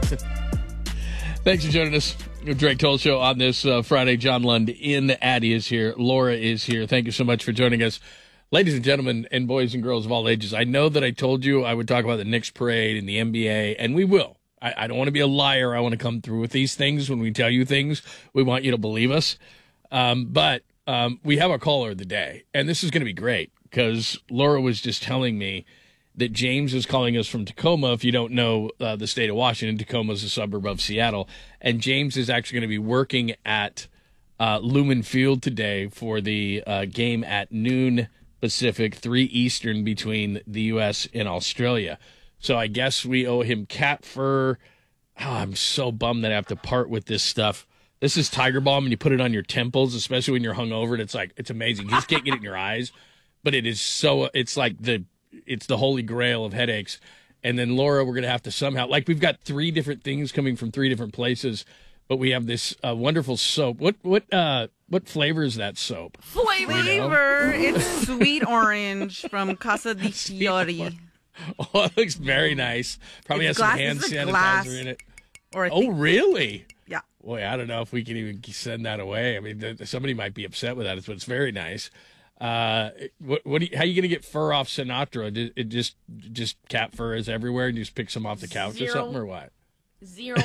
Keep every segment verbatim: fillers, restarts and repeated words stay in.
Thanks for joining us. Drake Toll Show on this uh, Friday. John Lund in. Addie is here. Laura is here. Thank you so much for joining us. Ladies and gentlemen and boys and girls of all ages, I know that I told you I would talk about the Knicks parade and the N B A, and we will. I, I don't want to be a liar. I want to come through with these things. When we tell you things, we want you to believe us. Um, but um, we have a caller of the day, and this is going to be great because Laura was just telling me that James is calling us from Tacoma. If you don't know uh, the state of Washington, Tacoma is a suburb of Seattle. And James is actually going to be working at uh, Lumen Field today for the uh, game at noon Pacific, three Eastern between the U S and Australia. So I guess we owe him cat fur. Oh, I'm so bummed that I have to part with this stuff. This is Tiger Balm, and you put it on your temples, especially when you're hungover, and it's like, it's amazing. You just can't get it in your eyes. But it is so, it's like the, it's the holy grail of headaches. And then Laura, we're going to have to somehow, like we've got three different things coming from three different places, but we have this uh, wonderful soap. What, what, uh, what flavor is that soap? Flavor. You know? It's sweet orange from Casa di Fiori. Oh, it looks very nice. Probably it's has glass, some hand sanitizer glass, in it. Or oh, think, really? Yeah. Boy, I don't know if we can even send that away. I mean, th- somebody might be upset with that, but it's very nice. Uh, what, what do you, how are you going to get fur off Sinatra? It, it just, just cat fur is everywhere, and you just pick some off the couch Zero. or something, or what? Zero.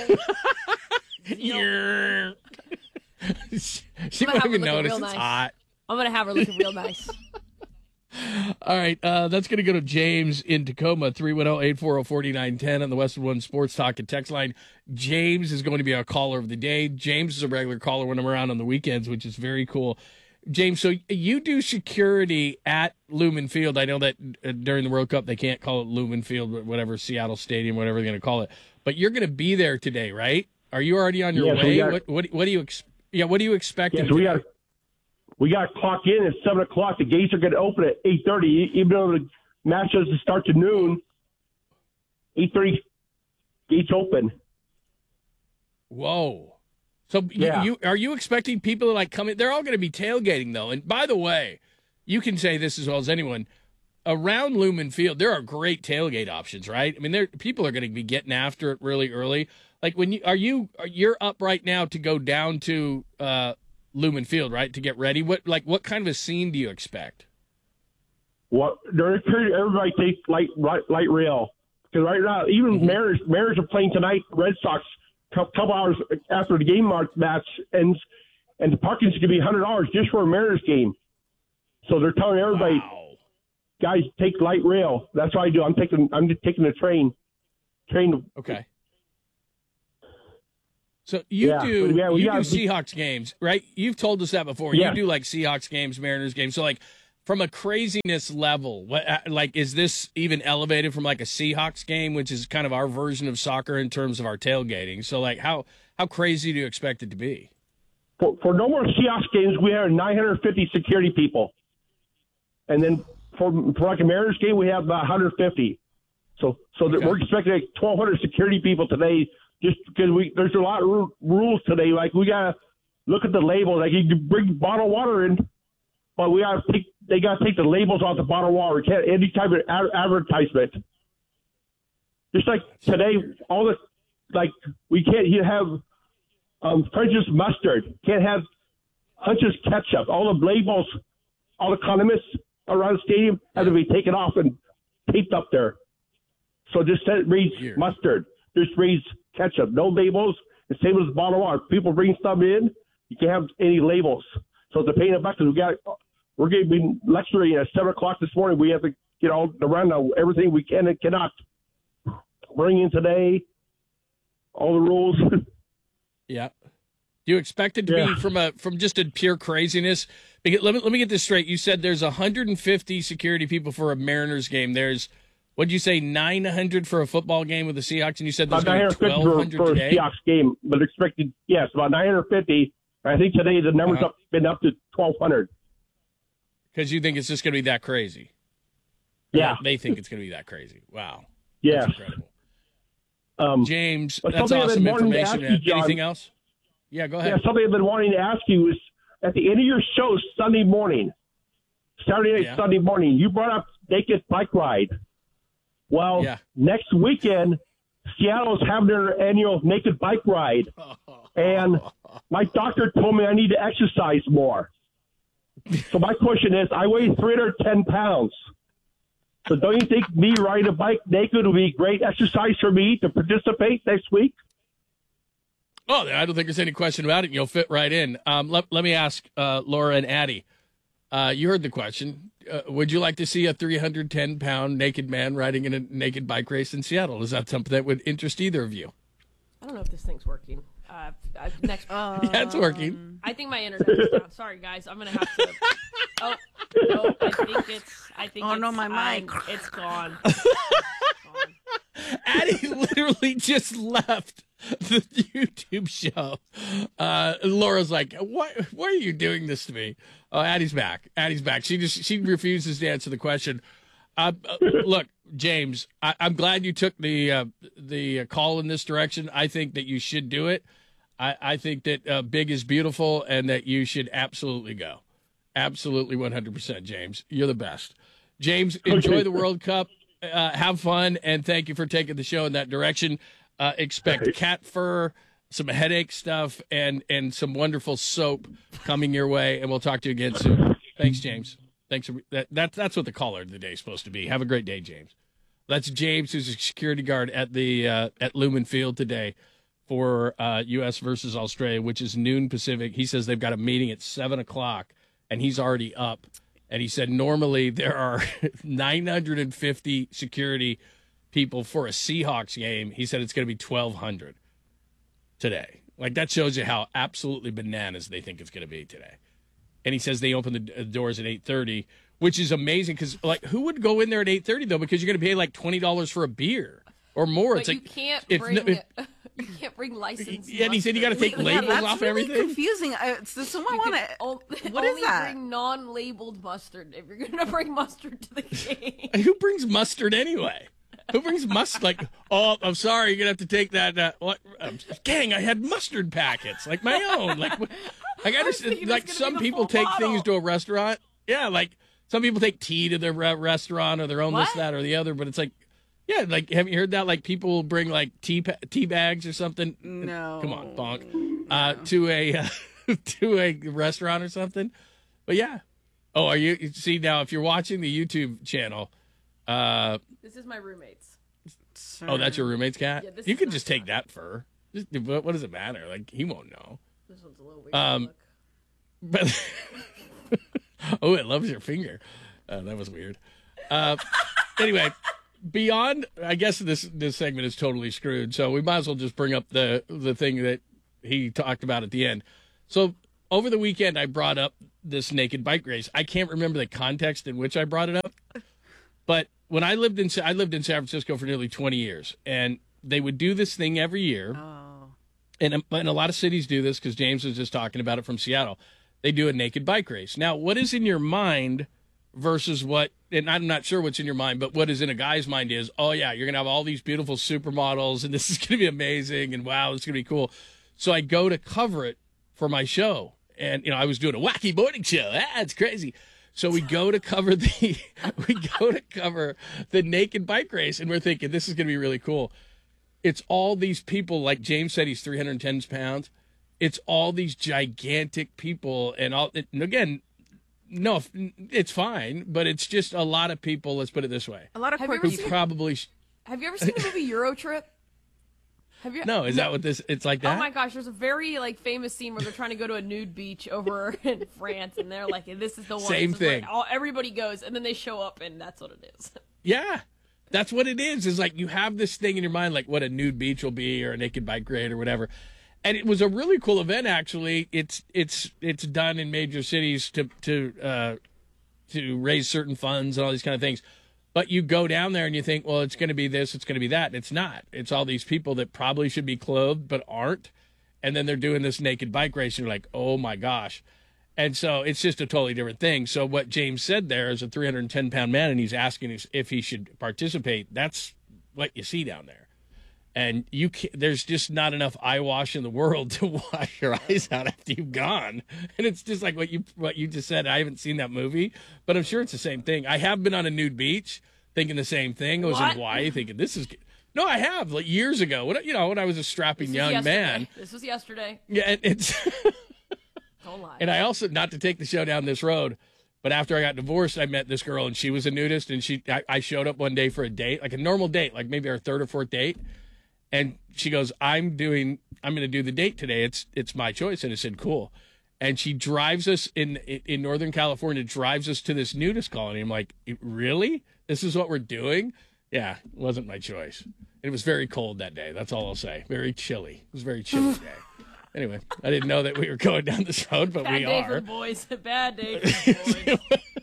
Zero. She won't even notice it's nice. hot. I'm going to have her looking real nice. All right, uh, that's going to go to James in Tacoma, three one zero, eight four zero, four nine one zero on the Westwood One Sports Talk and text line. James is going to be our caller of the day. James is a regular caller when I'm around on the weekends, which is very cool. James, so you do security at Lumen Field. I know that uh, during the World Cup they can't call it Lumen Field, but whatever, Seattle Stadium, whatever they're going to call it. But you're going to be there today, right? Are you already on your yes, way? Got, what, what, what do you ex- Yeah, what do you expect? Yes, we got we got to clock in at seven o'clock. The gates are going to open at eight thirty, even though the match doesn't start to noon. Eight thirty, gates open. Whoa. So yeah. you, you are you expecting people to like come in? They're all going to be tailgating though. And by the way, you can say this as well as anyone. Around Lumen Field, there are great tailgate options, right? I mean, there people are going to be getting after it really early. Like when you are you are, you're up right now to go down to uh, Lumen Field, right, to get ready. What like what kind of a scene do you expect? Well, during period, everybody takes light light, light rail because right now even mm-hmm. Mariners Mariners are playing tonight. Red Sox. Couple hours after the game match ends, and the parking's going to be one hundred dollars just for a Mariners game. So they're telling everybody, wow. guys, take light rail. That's what I do. I'm taking I'm just taking the train. Train. Okay. So you yeah, do yeah, you got, do Seahawks games, right? You've told us that before. Yeah. You do like Seahawks games, Mariners games. So like from a craziness level, what like is this even elevated from like a Seahawks game, which is kind of our version of soccer in terms of our tailgating? So like how how crazy do you expect it to be? For, for no more Seahawks games, we have nine hundred fifty security people, and then for for like a Mariners game, we have about one hundred fifty. So so okay. that we're expecting like twelve hundred security people today, just because we there's a lot of rules today. Like we gotta look at the label. Like you can bring bottled water in. But we got to take, they got to take the labels off the bottled water. We can't any type of ad- advertisement. Just like today, all the like we can't you have um, French's mustard. Can't have Hunch's ketchup. All the labels, all the condiments around the stadium have to be taken off and taped up there. So just it reads Here. mustard. Just reads ketchup. No labels. The same as bottled water. People bring stuff in. You can't have any labels. So they're paying it back because we got. We're going to be lecturing at seven o'clock this morning. We have to get all around everything we can and cannot bring in today. All the rules. Yeah. Do you expect it to yeah. be from a from just a pure craziness? Because let me let me get this straight. You said there's one hundred fifty security people for a Mariners game. There's what'd you say nine hundred for a football game with the Seahawks, and you said there's going to be twelve hundred for, for today. A Seahawks game, but expected yes, about nine hundred fifty. I think today the numbers uh-huh. up been up to twelve hundred. Because you think it's just going to be that crazy. Yeah. They think it's going to be that crazy. Wow. Yeah. That's incredible. Um, James, that's awesome information. You, John, Anything else? Yeah, go ahead. Yeah, something I've been wanting to ask you is at the end of your show Sunday morning, Saturday night, yeah. Sunday morning, you brought up Naked Bike Ride. Well, yeah. next weekend, Seattle's having their annual naked bike ride, and my doctor told me I need to exercise more. So my question is, I weigh three hundred ten pounds. So don't you think me riding a bike naked would be great exercise for me to participate next week? Oh, I don't think there's any question about it. You'll fit right in. Um, let, let me ask uh, Laura and Addie. Uh, you heard the question. Uh, would you like to see a three hundred ten pound naked man riding in a naked bike race in Seattle? Is that something that would interest either of you? I don't know if this thing's working. Uh, uh, next. Uh, Yeah, it's working. I think my internet is down. Sorry, guys. I'm gonna have to. Oh, oh, I think it's. I think. Oh, it's, no, my mic. I'm- It's gone. It's gone. Addie literally just left the YouTube show. Uh, Laura's like, "Why? Why are you doing this to me?" Oh, Addie's back. Addie's back. She just she refuses to answer the question. Uh, uh, look, James, I, I'm glad you took the uh, the uh, call in this direction. I think that you should do it. I, I think that uh, big is beautiful, and that you should absolutely go. Absolutely, one hundred percent, James. You're the best. James, enjoy the World Cup. Uh, have fun, and thank you for taking the show in that direction. Uh, expect cat fur, some headache stuff, and and some wonderful soap coming your way, and we'll talk to you again soon. Thanks, James. Thanks. For, that, that, that's what the caller of the day is supposed to be. Have a great day, James. That's James, who's a security guard at the uh, at Lumen Field today for uh, U S versus Australia, which is noon Pacific. He says they've got a meeting at seven o'clock, and he's already up. And he said normally there are nine hundred fifty security people for a Seahawks game. He said it's going to be twelve hundred today. Like, that shows you how absolutely bananas they think it's going to be today. And he says they open the d- doors at eight thirty, which is amazing because, like, who would go in there at eight thirty, though? Because you're going to pay, like, twenty dollars for a beer or more. But it's you like, can't it's bring. no- it- you can't bring license. Yeah, and he said you gotta take yeah, labels that's off really everything. confusing. Uh, so someone You want can to. o- What is only that? bring non-labeled mustard if you're gonna bring mustard to the game. Who brings mustard anyway? Who brings mustard? Like, oh, I'm sorry, you're gonna have to take that. Uh, what? Um, gang, I had mustard packets, like my own. Like, what- like I understand. thinking Like it's some gonna be the people full take bottle. things to a restaurant. Yeah, like some people take tea to their re- restaurant or their own this, What? that, or the other. But it's like, yeah, like have you heard that? Like people will bring like tea pa- tea bags or something. No. Come on, bonk. Uh, to a uh, to a restaurant or something. But yeah. Oh, are you see now? If you're watching the YouTube channel, uh, This is my roommate's. oh, that's your roommate's cat. Yeah, this You is could not just take that fur. Just, what, what does it matter? Like he won't know. This one's a little weird. Um, Look. But oh, it loves your finger. Uh, that was weird. Uh, anyway, beyond, I guess this this segment is totally screwed. So we might as well just bring up the the thing that he talked about at the end. So over the weekend, I brought up this naked bike race. I can't remember the context in which I brought it up, but when I lived in I lived in San Francisco for nearly twenty years, and they would do this thing every year. Oh. And, and a lot of cities do this because James was just talking about it from Seattle. They do a naked bike race. Now, what is in your mind versus what, and I'm not sure what's in your mind, but what is in a guy's mind is, oh, yeah, you're going to have all these beautiful supermodels, and this is going to be amazing, and wow, it's going to be cool. So I go to cover it for my show. And, you know, I was doing a wacky morning show. Ah, it's crazy. So we go to cover the, we go to cover the naked bike race, and we're thinking, this is going to be really cool. It's all these people, like James said, he's three hundred ten pounds. It's all these gigantic people. And all. And again, no, it's fine, but it's just a lot of people, let's put it this way, A lot of Have you ever quirky. who seen- probably, sh- Have you ever seen the movie Euro Trip? Have you? no, is that what this, it's like that? Oh my gosh, there's a very like famous scene where they're trying to go to a nude beach over in France, and they're like, "This is the one." Same This is where thing. all, everybody goes, and then they show up, and that's what it is. Yeah. That's what it is, is like you have this thing in your mind, like what a nude beach will be or a naked bike raid or whatever. And it was a really cool event, actually. It's it's it's done in major cities to to uh, to raise certain funds and all these kind of things. But you go down there and you think, well, it's going to be this, it's going to be that. And it's not. It's all these people that probably should be clothed but aren't. And then they're doing this naked bike race, and you're like, oh my gosh. And so it's just a totally different thing. So what James said there is a three hundred ten pound man, and he's asking if he should participate. That's what you see down there. And you can't, there's just not enough eye wash in the world to wash your eyes out after you've gone. And it's just like what you what you just said. I haven't seen that movie, but I'm sure it's the same thing. I have been on a nude beach thinking the same thing. I was What? in Hawaii thinking this is No, I have like years ago. When, you know, when I was a strapping This was young yesterday. man. This was yesterday. Yeah, and it's. Don't lie. And I also, not to take the show down this road, but after I got divorced, I met this girl, and she was a nudist, and she, I, I showed up one day for a date, like a normal date, like maybe our third or fourth date, and she goes, "I'm doing, I'm going to do the date today. It's, it's my choice." And I said, "Cool." And she drives us in in Northern California, drives us to this nudist colony. I'm like, "Really? This is what we're doing?" Yeah, it wasn't my choice. It was very cold that day. That's all I'll say. Very chilly. It was a very chilly day. Anyway, I didn't know that we were going down this road, but Bad we day are. for the boys. Bad day for the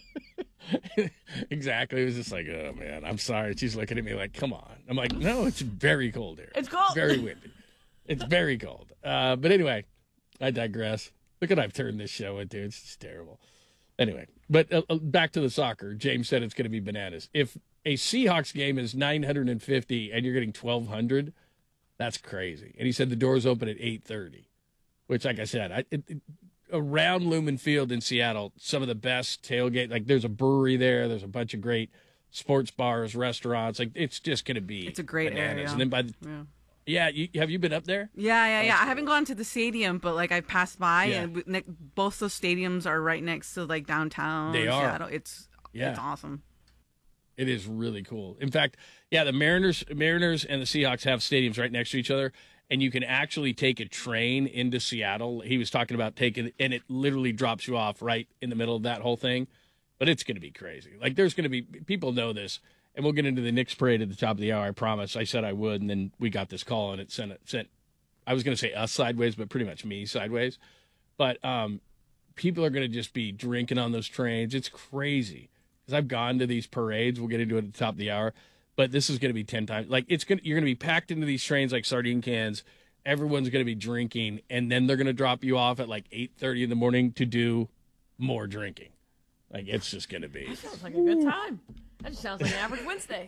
boys. Exactly. It was just like, oh man, I'm sorry. She's looking at me like, come on. I'm like, no, it's very cold here. It's cold. Very windy. It's very cold. Uh, but anyway, I digress. Look what I've turned this show into. It's just terrible. Anyway, but uh, back to the soccer. James said it's going to be bananas. If a Seahawks game is nine hundred fifty and you're getting twelve hundred, that's crazy. And he said the doors open at eight thirty. Which, like I said, I, it, it, around Lumen Field in Seattle, some of the best tailgate. Like, there's a brewery there. There's a bunch of great sports bars, racestaurants. Like, it's just going to be It's a great bananas. area. And then by the, Yeah. yeah, you, have you been up there? Yeah, yeah, yeah. That's I haven't gone to the stadium, but like I passed by, Yeah. and we- ne- both those stadiums are right next to like downtown They are. Seattle. It's Yeah. it's awesome. It is really cool. In fact, yeah, the Mariners, Mariners and the Seahawks have stadiums right next to each other, and you can actually take a train into Seattle. He was talking about taking, and it literally drops you off right in the middle of that whole thing. But it's going to be crazy. Like, there's going to be people know this, and we'll get into the Knicks parade at the top of the hour. I promise. I said I would, and then we got this call, and it sent it sent. I was going to say us sideways, but pretty much me sideways. But um, people are going to just be drinking on those trains. It's crazy. Because I've gone to these parades. We'll get into it at the top of the hour. But this is going to be ten times. Like, it's gonna, you're going to be packed into these trains like sardine cans. Everyone's going to be drinking. And then they're going to drop you off at like eight thirty in the morning to do more drinking. Like, it's just going to be. That sounds like a good time. That just sounds like an average Wednesday.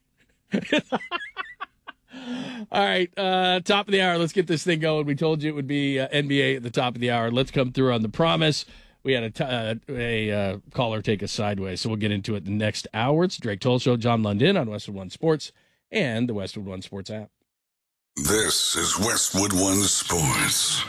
All right, uh, top of the hour. Let's get this thing going. We told you it would be uh, N B A at the top of the hour. Let's come through on the promise. We had a, t- uh, a uh, caller take us sideways, so we'll get into it the next hour. It's Drake Toll Show, John London on Westwood One Sports and the Westwood One Sports app. This is Westwood One Sports.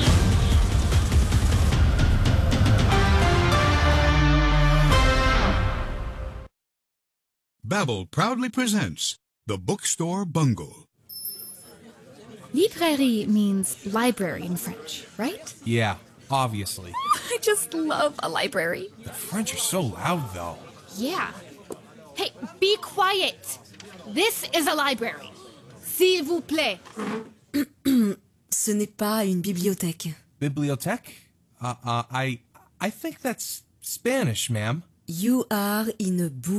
Babbel proudly presents The Bookstore Bungle. Librairie means library in French, right? Yeah, obviously. I just love a library. The French are so loud, though. Yeah. Hey, be quiet. This is a library. S'il vous plaît. Ce n'est pas une bibliothèque. Bibliothèque? Uh, uh, I, I think that's Spanish, ma'am. You are in a book